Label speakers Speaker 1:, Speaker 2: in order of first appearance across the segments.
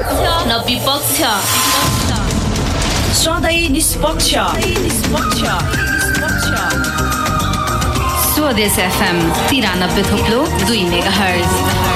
Speaker 1: न विपक्ष
Speaker 2: सधैँ निष्पक्ष
Speaker 1: स्वदेश FM 93.2 मेगाहर्ज।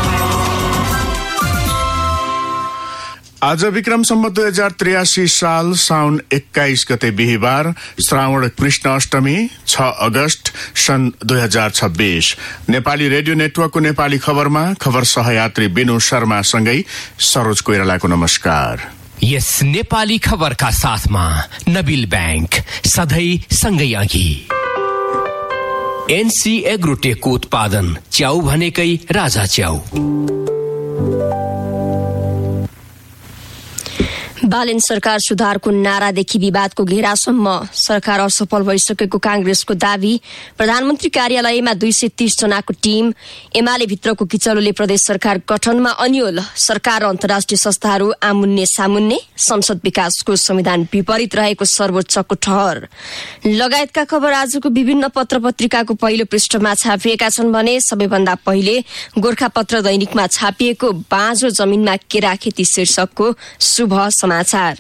Speaker 3: आज विक्रम सम्वत 2083 साल साउन 21 गते बिहीबार श्रावण कृष्ण अष्टमी 6 अगस्त सन् 2026। नेपाली रेडियो नेटवर्कको नेपाली खबरमा खबर सहयात्री बिनु शर्मा सँगै सरोज कोइरालाको नमस्कार।
Speaker 4: यस नेपाली खबरका साथमा नबिल बैंक सधैँ सँगै अघि। एनसी एग्रोटेकको उत्पादन च्याउ भनेकै राजा च्याउ।
Speaker 5: बालेन सरकार सुधारको नारादेखि विवादको घेरासम्म सरकार असफल भइसकेको कांग्रेसको दावी। प्रधानमन्त्री कार्यालयमा 230 जनाको टिम। एमाले भित्रको किचलोले प्रदेश सरकार गठनमा अन्यल। सरकार र अन्तर्राष्ट्रिय संस्थाहरू आमुन्ने सामुन्ने। संसद विकासको संविधान विपरीत रहेको सर्वोच्चको ठहर लगायतका खबर आजको विभिन्न पत्र पत्रिकाको पहिलो पृष्ठमा छापिएका छन् भने सबैभन्दा पहिले गोरखापत्र दैनिकमा छापिएको बाँझो जमिनमा केरा खेती शीर्षकको शुभ समाचार।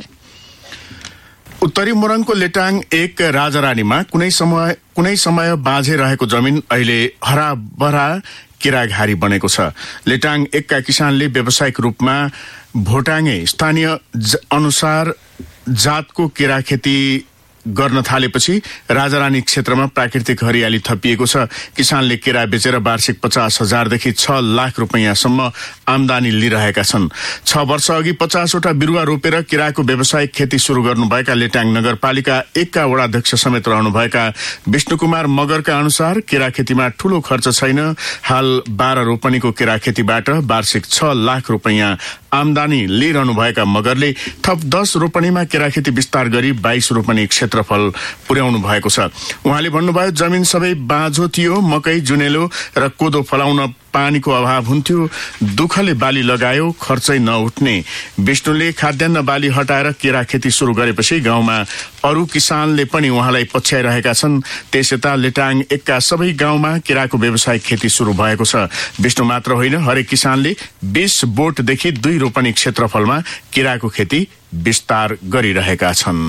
Speaker 3: उत्तरी मोरङको लेटाङ 1 राजारानीमा कुनै समय बाँझे रहेको जमिन अहिले हराभरा केराघारी बनेको छ। लेटाङ 1 का किसानले व्यावसायिक रूपमा भोटाङे स्थानीय अनुसार जातको केरा खेती गर्न थालेपछि राजारानी क्षेत्रमा प्राकृतिक हरियाली थपिएको छ। किसानले केरा बेचेर वार्षिक 50,000 देखि 6 लाख रुपैयाँसम्म आमदानी लिइरहेका छन्। 6 वर्ष अघि 50 वटा बिरुवा रोपेर केराको व्यावसायिक खेती शुरू गर्नुभएका लेटाङ नगरपालिका 1 का वडाध्यक्ष समेत रहनुभएका विष्णुकुमार मगरका अनुसार केरा खेतीमा ठूलो खर्च छैन। हाल 12 रोपनीको केरा खेतीबाट वार्षिक 6 लाख रुपैयाँ आमदानी लिइरहनुभएका मगरले थप 10 रोपनीमा केरा खेती विस्तार गरी 22 रोपनी क्षेत्रफल पुर्याउनु भएको छ। उहाँले भन्नुभयो, जमिन सबै बाँझो थियो। मकै, जुनेलो र कोदो फलाउन पानीको अभाव हुन्थ्यो। दुःखले बाली लगायो, खर्चै नउठ्ने। विष्णुले खाद्यान्न बाली हटाएर केरा खेती शुरू गरेपछि गाउँमा अरू किसानले पनि उहाँलाई पछ्याइरहेका छन्। त्यसयता लेटाङ 1 का सबै गाउँमा केराको व्यावसायिक खेती शुरू भएको छ। विष्णु मात्र होइन, हरेक किसानले 20 बोटदेखि 2 रोपनी क्षेत्रफलमा केराको खेती विस्तार गरिरहेका छन्।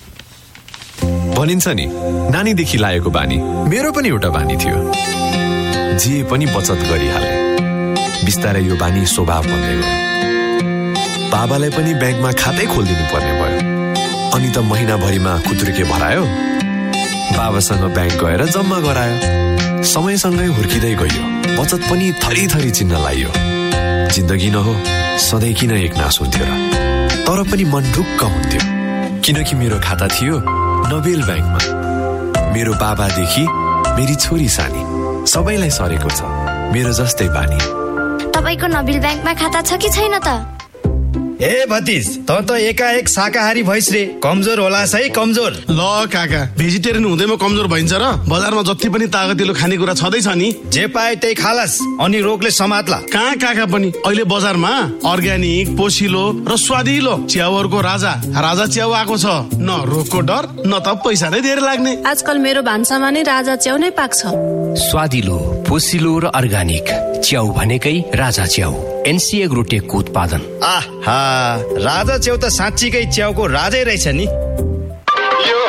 Speaker 6: भनिन्छ नि, नानीदेखि लागेको बानी मेरो पनि एउटा बानी थियो। जे पनि बचत गरिहाले। बिस्तारै यो बानी स्वभाव बन्दै गयो। बाबालाई पनि ब्याङ्कमा खातै खोलिदिनु पर्ने भयो। अनि त महिनाभरिमा खुत्रुके भरायो। बाबासँग ब्याङ्क गएर जम्मा गरायो। समयसँगै हुर्किँदै गयो। बचत पनि थरी चिन्न लाग्यो। जिन्दगी न हो, सधैँ किन एकनास हुन्थ्यो र? तर पनि मन ढुक्क हुन्थ्यो, किनकि मेरो खाता थियो नबेल ब्याङ्कमा। मेरो बाबादेखि मेरी छोरी सानी सबैलाई सरेको छ मेरो जस्तै बानी।
Speaker 7: तपाईको नबिल ब्याङ्कमा खाता छ कि छैन त?
Speaker 8: ए भतिज, त एकाएक शाकाहारी भइस रे। कमजोर होलास है, कमजोर।
Speaker 9: ल काका, भेजिटेरियन हुँदैमा कमजोर भइन्छ र? बजारमा जति पनि तागतिलो खानेकुरा छँदैछ नि,
Speaker 8: जे पाए त्यही खालास, अनि रोगले समात्ला।
Speaker 9: कहाँ काका पनि अहिले बजारमा अर्ग्यानिक, पोसिलो र स्वादिलो च्याउहरूको राजा च्याउ आएको छ। न रोगको डर, न त पैसा नै धेरै लाग्ने।
Speaker 10: आजकल मेरो भान्सामा नै राजा च्याउ नै पाक्छ।
Speaker 4: स्वादिलो, पोसिलो र अर्ग्यानिक च्याउ भनेकै राजा च्याउ। एनसी एग्रोटेकको उत्पादन।
Speaker 8: आहा, राजा च्याउ त साँच्चीकै च्याउको राजै रहेछ नि।
Speaker 11: यो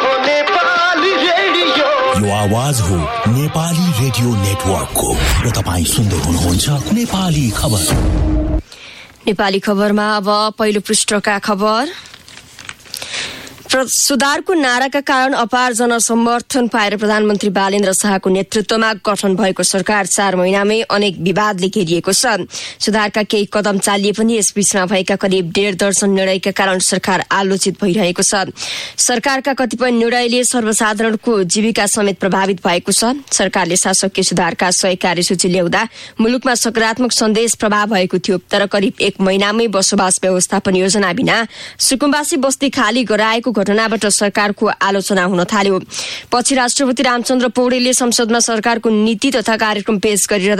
Speaker 11: आवाज हो नेपाली रेडियो नेटवर्कको र तपाईँ सुन्दै हुनुहुन्छ नेपाली खबर।
Speaker 5: नेपाली खबरमा अब पहिलो पृष्ठका खबर। सुधारको नाराका कारण अपार जनसमर्थन पाएर प्रधानमन्त्री बालेन्द्र शाहको नेतृत्वमा गठन भएको सरकार 4 महिनामै अनेक विवादले घेरिएको छ। सुधारका केही कदम चालिए पनि यसबीचमा भएका करिब 1.5 दर्जन निर्णयका कारण सरकार आलोचित भइरहेको छ। सरकारका कतिपय निर्णयले सर्वसाधारणको जीविका समेत प्रभावित भएको छ। सरकारले शासकीय सुधारका 100 कार्यसूची ल्याउँदा मुलुकमा सकारात्मक सन्देश प्रभाव भएको थियो, तर करिब 1 महिनामै बसोबास व्यवस्थापन योजना बिना सुकुम्बासी बस्ती खाली गराएको घटनाबाट सरकारको आलोचना हुन थाल्यो। पछि राष्ट्रपति रामचन्द्र पौडेलले संसदमा सरकारको नीति तथा कार्यक्रम पेश गरिरहँदा